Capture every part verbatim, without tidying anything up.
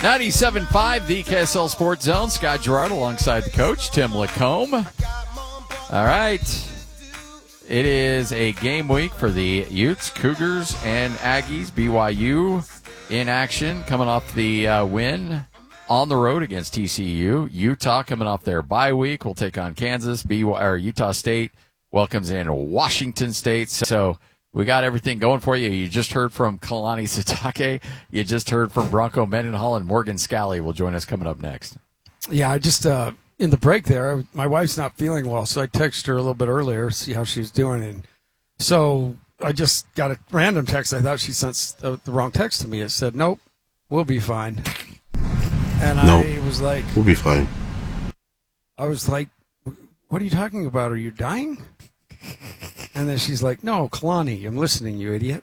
ninety-seven point five, the K S L Sports Zone. Scott Gerard alongside the coach, Tim Lacombe. All right. It is a game week for the Utes, Cougars, and Aggies. B Y U in action, coming off the uh, win on the road against T C U. Utah coming off their bye week will take on Kansas. B Y, or Utah State welcomes in Washington State. So we got everything going for you. You just heard from Kalani Sitake. You just heard from Bronco Mendenhall, and Morgan Scally will join us coming up next. Yeah, I just uh, in the break there, my wife's not feeling well, so I texted her a little bit earlier, see how she's doing. And so I just got a random text. I thought she sent the, the wrong text to me. It said, "Nope, we'll be fine." And nope. I was like, "We'll be fine." I was like, "What are you talking about? Are you dying?" And then she's like, "No, Kalani, I'm listening, you idiot."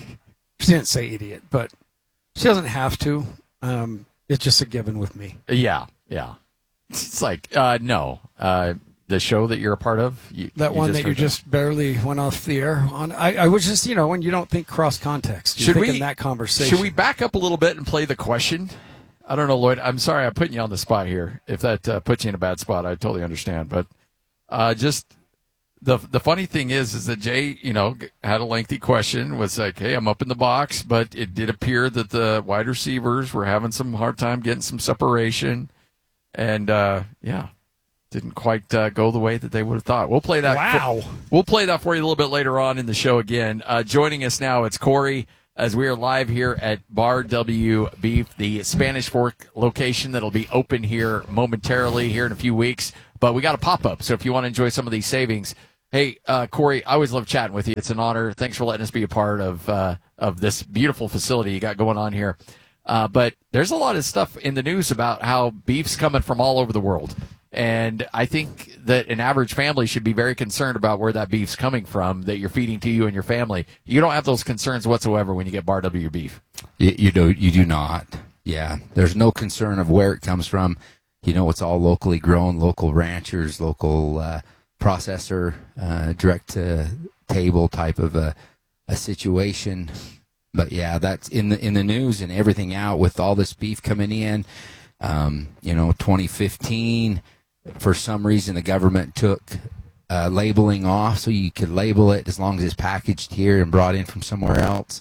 She didn't say idiot, but she doesn't have to. Um, it's just a given with me. Yeah, yeah. It's like, uh, no. Uh, the show that you're a part of? You, that you one just that you that? just barely went off the air on. I, I was just, you know, when you don't think cross context, you should think we, in that conversation. Should we back up a little bit and play the question? I don't know, Lloyd. I'm sorry I'm putting you on the spot here. If that uh, puts you in a bad spot, I totally understand. But uh, just... The the funny thing is, is that Jay, you know, had a lengthy question, was like, hey, I'm up in the box, but it did appear that the wide receivers were having some hard time getting some separation. And, uh, yeah, didn't quite uh, go the way that they would have thought. We'll play that. Wow. For, we'll play that for you a little bit later on in the show again. Uh, joining us now, it's Corey, as we are live here at Bar W Beef, the Spanish Fork location that'll be open here momentarily here in a few weeks. But we got a pop-up, so if you want to enjoy some of these savings. Hey, uh, Corey, I always love chatting with you. It's an honor. Thanks for letting us be a part of uh, of this beautiful facility you got going on here. Uh, but there's a lot of stuff in the news about how beef's coming from all over the world. And I think that an average family should be very concerned about where that beef's coming from that you're feeding to you and your family. You don't have those concerns whatsoever when you get Bar W beef. You, you, do, you do not. Yeah, there's no concern of where it comes from. You know, it's all locally grown, local ranchers, local uh, processor, uh, direct-to-table type of a, a situation. But, yeah, that's in the in the news and everything out with all this beef coming in. Um, you know, twenty fifteen, for some reason the government took uh, labeling off so you could label it as long as it's packaged here and brought in from somewhere else.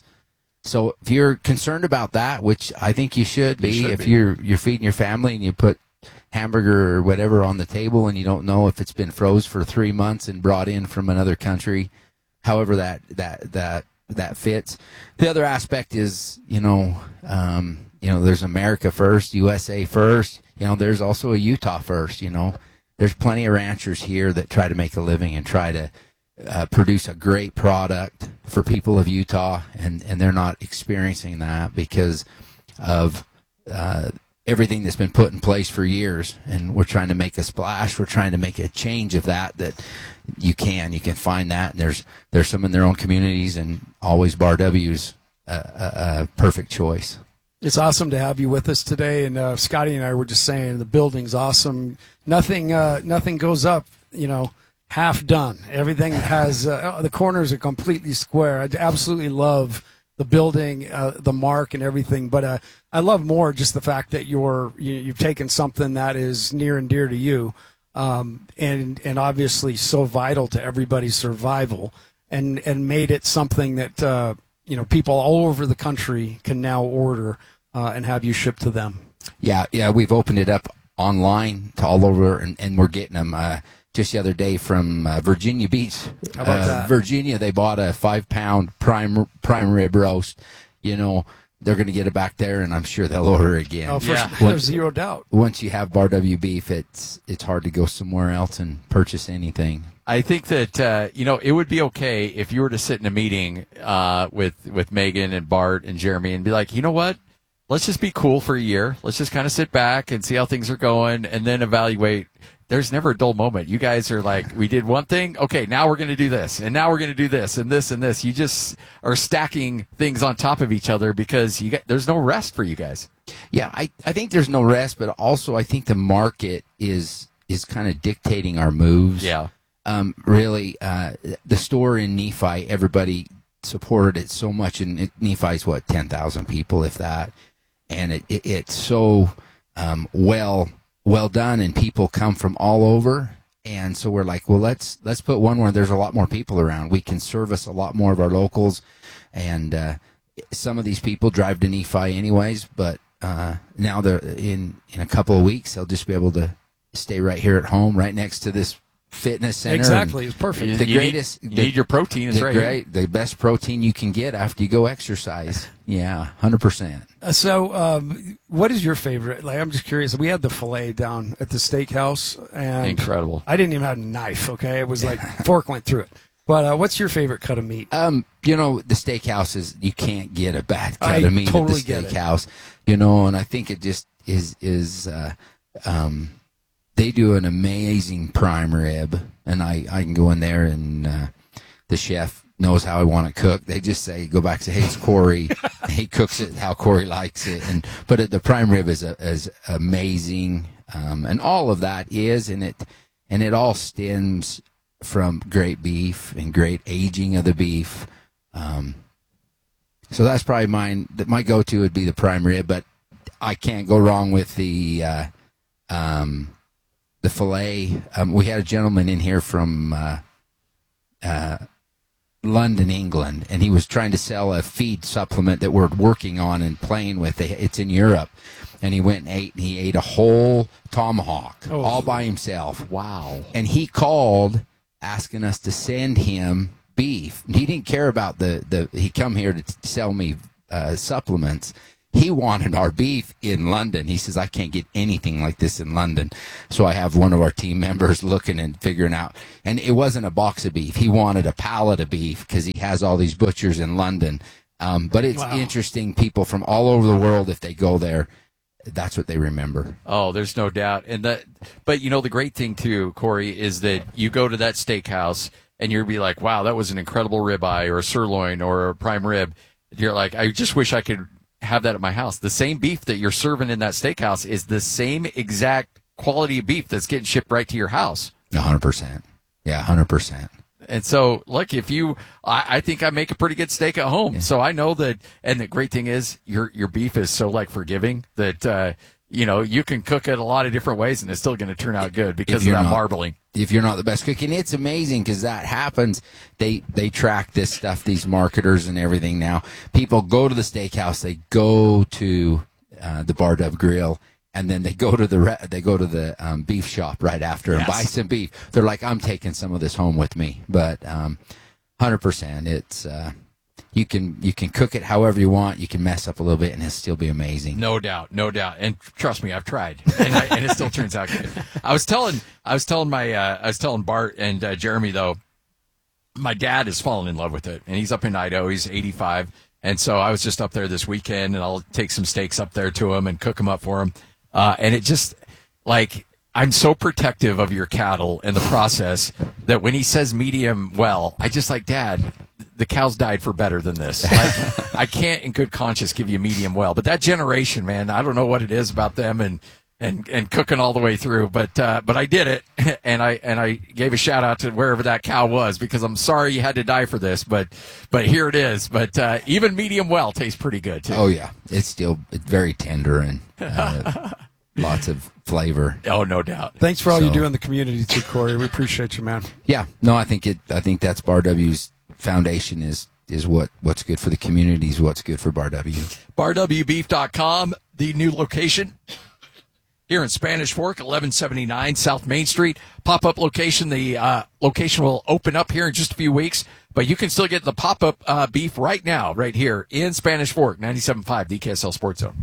So if you're concerned about that, which I think you should be, you should if be. you're you're feeding your family and you put hamburger or whatever on the table and you don't know if it's been froze for three months and brought in from another country, however that that that that fits. The other aspect is, you know, um, you know, there's America first, U S A first. You know, there's also a Utah first. You know, there's plenty of ranchers here that try to make a living and try to uh, produce a great product for people of Utah, and and they're not experiencing that because of uh, everything that's been put in place for years, and we're trying to make a splash. We're trying to make a change of that. That you can, you can find that. And there's there's some in their own communities, and always Bar W's a, a, a perfect choice. It's awesome to have you with us today. And uh, Scotty and I were just saying the building's awesome. Nothing, uh, nothing goes up, you know, half done. Everything has uh, the corners are completely square. I absolutely love the building, uh, the mark, and everything. But uh, I love more just the fact that you're you, you've taken something that is near and dear to you, um, and and obviously so vital to everybody's survival, and and made it something that uh, you know people all over the country can now order uh, and have you shipped to them. Yeah, yeah, we've opened it up online to all over, and, and we're getting them. Uh, Just the other day from uh, Virginia Beach, How about uh, that? Virginia, they bought a five-pound prime prime rib roast. You know, they're going to get it back there, and I'm sure they'll order again. Oh, for Yeah. sure. There's zero doubt. Once you have Bar W beef, it's it's hard to go somewhere else and purchase anything. I think that, uh, you know, it would be okay if you were to sit in a meeting uh, with, with Megan and Bart and Jeremy and be like, you know what? Let's just be cool for a year. Let's just kind of sit back and see how things are going and then evaluate. There's never a dull moment. You guys are like, we did one thing. Okay, now we're going to do this. And now we're going to do this and this and this. You just are stacking things on top of each other because you got, there's no rest for you guys. Yeah, I, I think there's no rest, but also I think the market is is kind of dictating our moves. Yeah. Um, really, uh, the store in Nephi, everybody supported it so much, and it, Nephi's, what, ten thousand people, if that. and it, it it's so um, well well done, and people come from all over. And so we're like, well, let's let's put one where there's a lot more people around. We can service a lot more of our locals, and uh, some of these people drive to Nephi anyways. But uh, now they're in in a couple of weeks, they'll just be able to stay right here at home, right next to this fitness center. Exactly, it's perfect. You, The you greatest, need, you the, need your protein. Is the right great, the best protein you can get after you go exercise. Yeah, hundred percent. Uh, so, um, what is your favorite? Like, I'm just curious. We had the filet down at the steakhouse, and Incredible. I didn't even have a knife. Okay, it was like fork went through it. But uh, what's your favorite cut of meat? Um, you know, the steakhouse is, you can't get a bad cut I of meat totally at get the it. steakhouse. You know, and I think it just is is uh, um, they do an amazing prime rib, and I I can go in there and uh, the chef knows how I want it cooked. They just say, go back to, hey, it's Corey. He cooks it how Corey likes it. And but it, the prime rib is a, is amazing, um, and all of that is, and it and it all stems from great beef and great aging of the beef. Um, so that's probably mine. That my go-to would be the prime rib, but I can't go wrong with the uh, um, the filet. Um, we had a gentleman in here from uh, uh, London, England, and he was trying to sell a feed supplement that we're working on and playing with. It's in Europe, and he went and ate, and he ate a whole tomahawk Oh. all by himself. Wow. And he called asking us to send him beef. He didn't care about the, the he come here to t- sell me uh, supplements. He wanted our beef in London. He says, I can't get anything like this in London. So I have one of our team members looking and figuring out. And it wasn't a box of beef. He wanted a pallet of beef because he has all these butchers in London. Um, but it's Wow. interesting. People from all over the world, if they go there, that's what they remember. Oh, there's no doubt. And that, but you know, the great thing too, Corey, is that you go to that steakhouse and you'll be like, wow, that was an incredible ribeye or a sirloin or a prime rib. You're like, I just wish I could have that at my house. The same beef that you're serving in that steakhouse is the same exact quality of beef that's getting shipped right to your house. one hundred percent. Yeah, one hundred percent. And so, look, if you, I, I think I make a pretty good steak at home. So I know that, and the great thing is your, your beef is so like forgiving that, uh, you know, you can cook it a lot of different ways and it's still going to turn out good because of you're that not- marbling. If you're not the best cook, and it's amazing because that happens. They they track this stuff, these marketers and everything now. People go to the steakhouse, they go to uh, the Bar Dub Grill, and then they go to the re- they go to the um, beef shop right after and Yes. buy some beef. They're like, I'm taking some of this home with me. But um, one hundred percent, it's uh, you can you can cook it however you want. You can mess up a little bit, and it'll still be amazing. No doubt, no doubt. And trust me, I've tried, and, I, and it still turns out good. I was telling, I was telling my, uh, I was telling Bart and uh, Jeremy though, my dad has fallen in love with it, and he's up in Idaho. He's eighty-five, and so I was just up there this weekend, and I'll take some steaks up there to him and cook them up for him. Uh, and it just like I'm so protective of your cattle and the process that when he says medium well, I just like, Dad, the cows died for better than this. Like, I can't in good conscience give you medium well. But that generation, man, I don't know what it is about them and and, and cooking all the way through. But uh, but I did it, and I and I gave a shout out to wherever that cow was because I'm sorry you had to die for this, but but here it is. But uh, even medium well tastes pretty good too. Oh yeah, it's still it's very tender and uh, lots of flavor. Oh, no doubt. Thanks for all you So- do in the community too, Corey. We appreciate you, man. Yeah, no, I think it. I think that's Bar W's foundation is is what what's good for the community is what's good for Bar W. bar w beef dot com, the new location here in Spanish Fork, eleven seventy-nine South Main Street. Pop-up location. The uh, location will open up here in just a few weeks, but you can still get the pop-up uh, beef right now, right here in Spanish Fork, ninety-seven point five D K S L Sports Zone.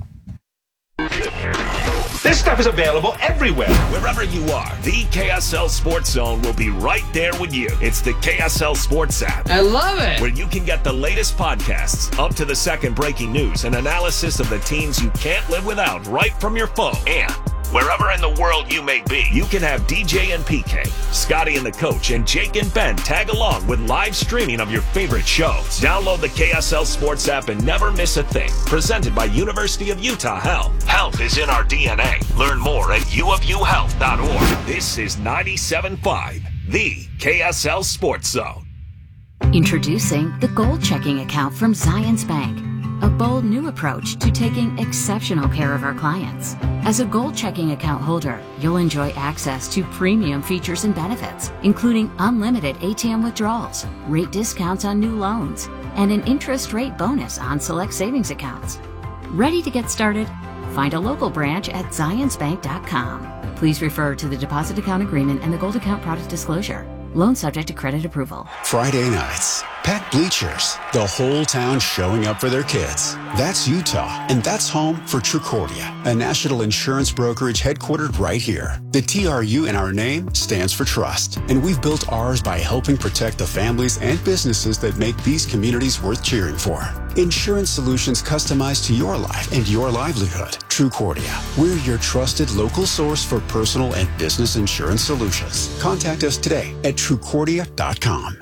This stuff is available everywhere. Wherever you are, the K S L Sports Zone will be right there with you. It's the K S L Sports app, I love it. where you can get the latest podcasts, up to the second breaking news, and analysis of the teams you can't live without right from your phone. And wherever in the world you may be, you can have D J and P K, Scotty and the Coach, and Jake and Ben tag along with live streaming of your favorite shows. Download the K S L Sports app and never miss a thing. Presented by University of Utah Health. Health is in our D N A. Learn more at u of u health dot org. This is ninety-seven point five, the K S L Sports Zone. Introducing the Gold Checking Account from Zions Bank, a bold new approach to taking exceptional care of our clients. As a Gold checking account holder, you'll enjoy access to premium features and benefits, including unlimited A T M withdrawals, rate discounts on new loans, and an interest rate bonus on select savings accounts. Ready to get started? Find a local branch at zions bank dot com. Please refer to the deposit account agreement and the Gold account product disclosure. Loan subject to credit approval. Friday nights, packed bleachers, the whole town showing up for their kids. That's Utah, and that's home for Trucordia, a national insurance brokerage headquartered right here. The T R U in our name stands for trust, and we've built ours by helping protect the families and businesses that make these communities worth cheering for. Insurance solutions customized to your life and your livelihood. Trucordia, we're your trusted local source for personal and business insurance solutions. Contact us today at trucordia dot com.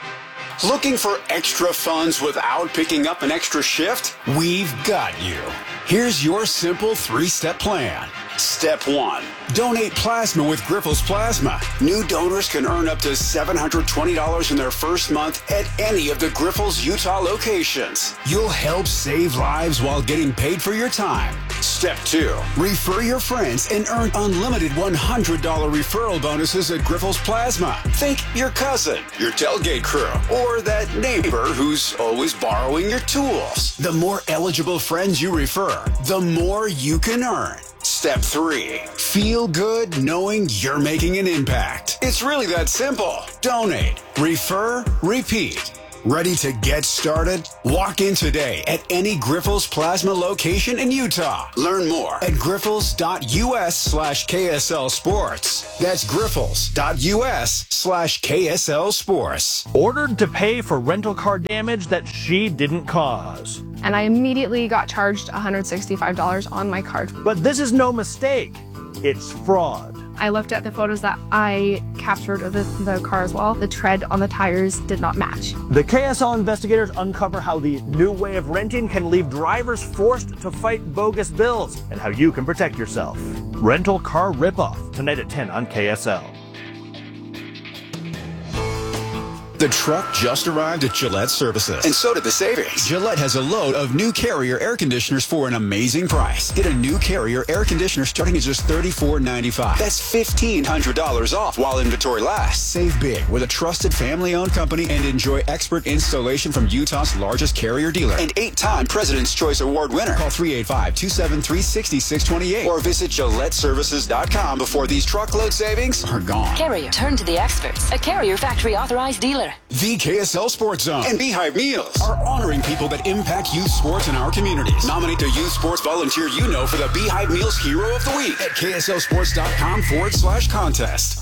Looking for extra funds without picking up an extra shift? We've got you. Here's your simple three-step plan. Step one, donate plasma with Grifols Plasma. New donors can earn up to seven hundred twenty dollars in their first month at any of the Grifols Utah locations. You'll help save lives while getting paid for your time. Step two, refer your friends and earn unlimited one hundred dollars referral bonuses at Grifols Plasma. Think your cousin, your tailgate crew, or that neighbor who's always borrowing your tools. The more eligible friends you refer, the more you can earn. Step three, feel good knowing you're making an impact. It's really that simple. Donate, refer, repeat. Ready to get started? Walk in today at any Grifols Plasma location in Utah. Learn more at grifols.us slash KSL Sports. That's grifols.us slash KSL Sports. Ordered to pay for rental car damage that she didn't cause. And I immediately got charged one hundred sixty-five dollars on my card. But this is no mistake. It's fraud. I looked at the photos that I captured of the, the car as well. The tread on the tires did not match. The K S L investigators uncover how the new way of renting can leave drivers forced to fight bogus bills and how you can protect yourself. Rental car ripoff, tonight at ten on K S L. The truck just arrived at Gillette Services, and so did the savings. Gillette has a load of new Carrier air conditioners for an amazing price. Get a new Carrier air conditioner starting at just thirty-four ninety-five. That's fifteen hundred dollars off while inventory lasts. Save big with a trusted family-owned company and enjoy expert installation from Utah's largest Carrier dealer and eight-time President's Choice Award winner. Call three eight five, two seven three, six six two eight or visit Gillette Services dot com before these truckload savings are gone. Carrier, turn to the experts. A Carrier factory authorized dealer. The K S L Sports Zone and Beehive Meals are honoring people that impact youth sports in our communities. Nominate the youth sports volunteer you know for the Beehive Meals Hero of the Week at K S L Sports dot com forward slash contest.